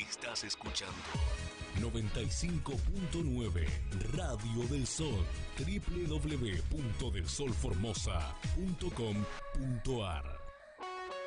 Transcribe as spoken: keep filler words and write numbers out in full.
Estás escuchando noventa y cinco punto nueve Radio del Sol, doble u doble u doble u punto del sol formosa punto com punto ar.